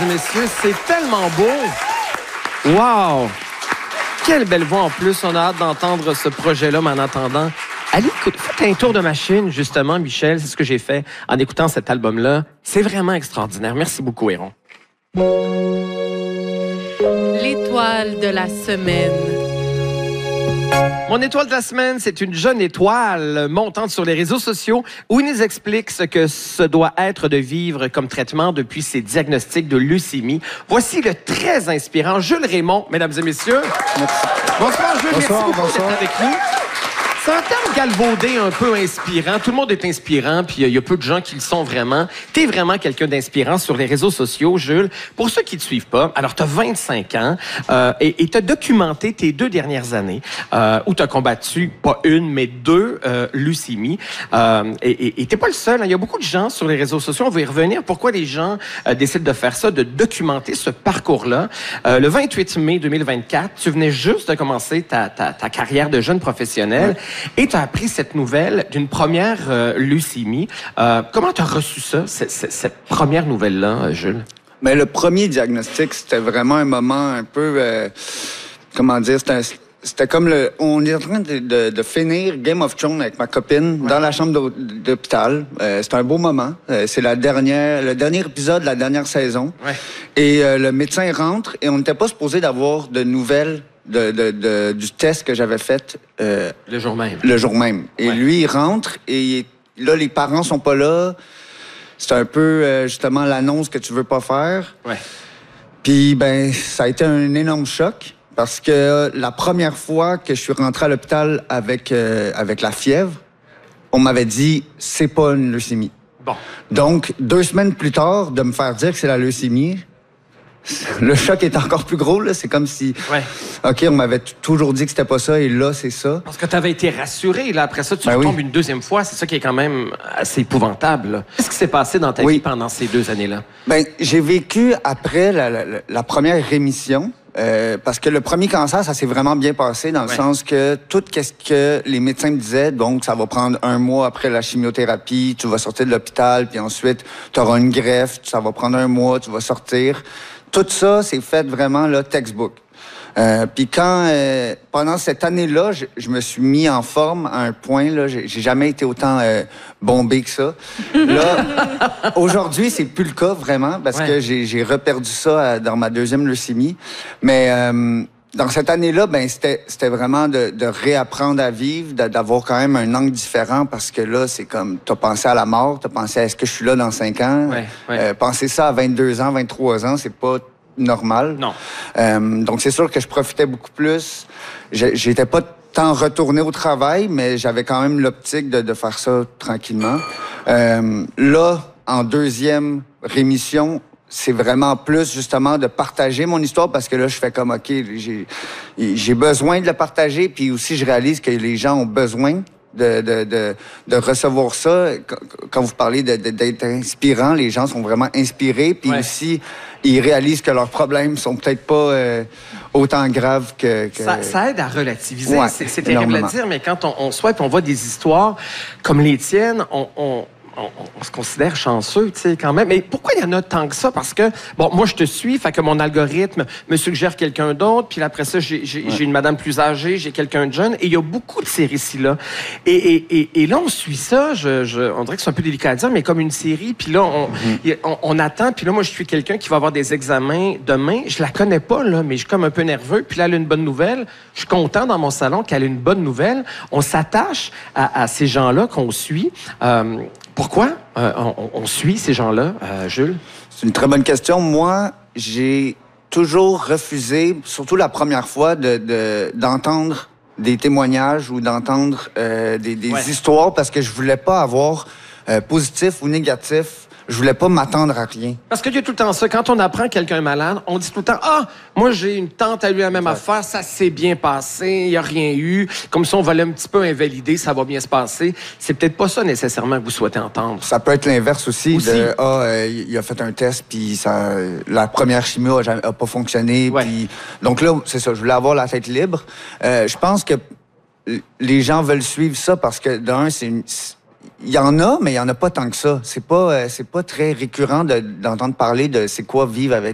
et messieurs. C'est tellement beau. Wow! Quelle belle voix en plus. On a hâte d'entendre ce projet-là, mais en attendant, allez, faites un tour de machine, justement, Michel. C'est ce que j'ai fait en écoutant cet album-là. C'est vraiment extraordinaire. Merci beaucoup, Héron. L'étoile de la semaine. Mon étoile de la semaine, c'est une jeune étoile montante sur les réseaux sociaux où il nous explique ce que ce doit être de vivre comme traitement depuis ses diagnostics de leucémie. Voici le très inspirant Jules Raymond, mesdames et messieurs. Merci. Bonsoir, Jules. Bonsoir, Merci beaucoup d'être avec nous. C'est un terme galvaudé, un peu inspirant. Tout le monde est inspirant, puis il y a peu de gens qui le sont vraiment. Tu es vraiment quelqu'un d'inspirant sur les réseaux sociaux, Jules. Pour ceux qui ne te suivent pas, alors tu as 25 ans et tu as documenté tes 2 dernières années où tu as combattu, pas une, mais 2 leucémies. Et tu n'es pas le seul. Il y a beaucoup de gens sur les réseaux sociaux. On va y revenir. Pourquoi les gens décident de faire ça, de documenter ce parcours-là? Le 28 mai 2024, tu venais juste de commencer ta carrière de jeune professionnel. Ouais. Et tu as appris cette nouvelle d'une première leucémie. Comment tu as reçu ça, cette première nouvelle-là, Jules? Mais le premier diagnostic, c'était vraiment un moment un peu... comment dire? C'était comme on est en train de finir Game of Thrones avec ma copine dans la chambre d'hôpital. C'était un beau moment. C'est le dernier épisode de la dernière saison. Ouais. Et le médecin rentre et on n'était pas supposé d'avoir de nouvelles du test que j'avais fait le jour même. Le jour même. Et lui, il rentre et là, les parents sont pas là. C'est un peu justement l'annonce que tu veux pas faire. Ouais. Puis ben, ça a été un énorme choc parce que la première fois que je suis rentré à l'hôpital avec la fièvre, on m'avait dit c'est pas une leucémie. Bon. Donc 2 semaines plus tard, de me faire dire que c'est la leucémie. Le choc est encore plus gros, là. C'est comme si... Ouais. OK, on m'avait toujours dit que c'était pas ça, et là, c'est ça. Parce que tu avais été rassuré, là. Après ça, tu retombes une 2e fois. C'est ça qui est quand même assez épouvantable, là. Qu'est-ce qui s'est passé dans ta vie pendant ces 2 années-là? Ben, j'ai vécu après la première rémission, parce que le premier cancer, ça s'est vraiment bien passé, dans le sens que tout ce que les médecins me disaient, donc ça va prendre 1 mois après la chimiothérapie, tu vas sortir de l'hôpital, puis ensuite, tu auras une greffe, ça va prendre 1 mois, tu vas sortir... Tout ça, c'est fait vraiment, là, textbook. Puis quand, pendant cette année-là, je me suis mis en forme à un point, là, j'ai jamais été autant bombé que ça. Là, aujourd'hui, c'est plus le cas, vraiment, parce que j'ai reperdu ça dans ma 2e leucémie. Mais dans cette année-là, ben c'était vraiment de réapprendre à vivre, d'avoir quand même un angle différent, parce que là, c'est comme, t'as pensé à la mort, t'as pensé à est-ce que je suis là dans 5 ans. Penser ça à 22 ans, 23 ans, c'est pas normal. Non. Donc, c'est sûr que je profitais beaucoup plus. J'étais pas tant retourné au travail, mais j'avais quand même l'optique de faire ça tranquillement. Là, en 2e rémission, c'est vraiment plus, justement, de partager mon histoire, parce que là, je fais comme, OK, j'ai besoin de le partager, puis aussi, je réalise que les gens ont besoin de recevoir ça. Quand vous parlez d'être inspirant, les gens sont vraiment inspirés, puis aussi, ils réalisent que leurs problèmes sont peut-être pas autant graves que... Ça aide à relativiser. Ouais, c'est terrible à dire, mais quand on swipe, on voit des histoires comme les tiennes, on se considère chanceux, tu sais, quand même. Mais pourquoi il y en a tant que ça? Parce que, bon, moi, je te suis, fait que mon algorithme me suggère quelqu'un d'autre, puis après ça, j'ai une madame plus âgée, j'ai quelqu'un de jeune, et il y a beaucoup de ces récits-là. Et là, on suit ça, on dirait que c'est un peu délicat à dire, mais comme une série, puis là, on attend, puis là, moi, je suis quelqu'un qui va avoir des examens demain. Je la connais pas, là, mais je suis comme un peu nerveux, puis là, elle a une bonne nouvelle. Je suis content dans mon salon qu'elle a une bonne nouvelle. On s'attache à ces gens-là qu'on suit. Pourquoi on suit ces gens-là, Jules? C'est une très bonne question. Moi, j'ai toujours refusé, surtout la première fois, d'entendre des témoignages ou d'entendre des histoires, parce que je voulais pas avoir positif ou négatif. Je voulais pas m'attendre à rien. Parce qu'il y a tout le temps ça. Quand on apprend que quelqu'un est malade, on dit tout le temps « Ah, moi, j'ai une tante à lui la même affaire, ça s'est bien passé, il n'y a rien eu. » Comme ça, on va un petit peu invalider, ça va bien se passer. C'est peut-être pas ça nécessairement que vous souhaitez entendre. Ça peut être l'inverse aussi. Il a fait un test, puis la première chimio a pas fonctionné. Puis... Donc là, c'est ça, je voulais avoir la tête libre. Je pense que les gens veulent suivre ça parce que, d'un, il y en a, mais il n'y en a pas tant que ça. C'est pas très récurrent d'entendre parler de c'est quoi vivre avec